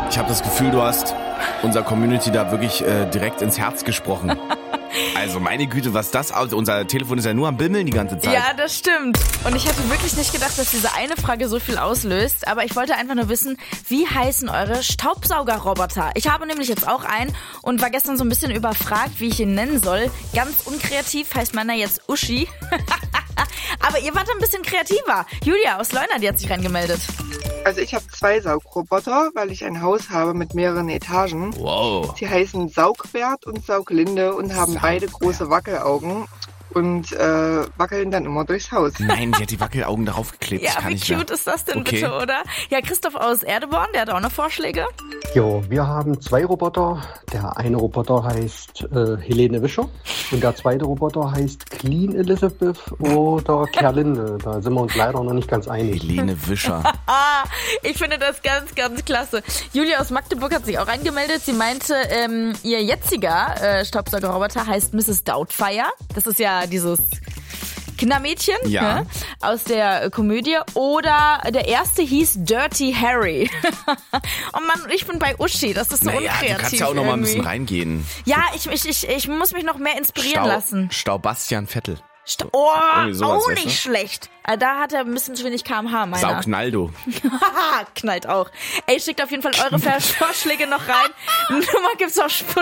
Ich habe das Gefühl, du hast unserer Community da wirklich direkt ins Herz gesprochen. Also meine Güte, was das aus? Unser Telefon ist ja nur am Bimmeln die ganze Zeit. Ja, das stimmt. Und ich hatte wirklich nicht gedacht, dass diese eine Frage so viel auslöst. Aber ich wollte einfach nur wissen, wie heißen eure Staubsaugerroboter? Ich habe nämlich jetzt auch einen und war gestern so ein bisschen überfragt, wie ich ihn nennen soll. Ganz unkreativ heißt meiner jetzt Uschi. Aber ihr wart ein bisschen kreativer. Julia aus Leuna, die hat sich reingemeldet. Also ich habe 2 Saugroboter, weil ich ein Haus habe mit mehreren Etagen. Wow. Sie heißen Saugbert und Sauglinde und haben beide große Wackelaugen und wackeln dann immer durchs Haus. Nein, sie hat die Wackelaugen darauf geklebt. Ja, wie cute ist das denn bitte, oder? Ja, Christoph aus Erdeborn, der hat auch noch Vorschläge. Jo, wir haben 2 Roboter. Der eine Roboter heißt Helene Wischer und der zweite Roboter heißt Clean Elizabeth oder Kerlinde. Da sind wir uns leider noch nicht ganz einig. Helene Wischer. Ich finde das ganz, ganz klasse. Julia aus Magdeburg hat sich auch angemeldet. Sie meinte, ihr jetziger Staubsaugerroboter heißt Mrs. Doubtfire. Das ist ja dieses Kindermädchen Ja. ne, aus der Komödie. Oder der erste hieß Dirty Harry. Oh Mann, ich bin bei Uschi. Das ist so unkreativ. Du kannst ja auch noch mal ein bisschen irgendwie. reingehen. Ja, ich muss mich noch mehr inspirieren lassen. Staubastian Vettel. Oh, Irgendwie sowas, auch weißt du? nicht schlecht. Da hat er ein bisschen zu wenig kmh, meiner. Saugnaldo. Knallt auch. Ey, schickt auf jeden Fall eure Vorschläge noch rein. Nummer gibt's auf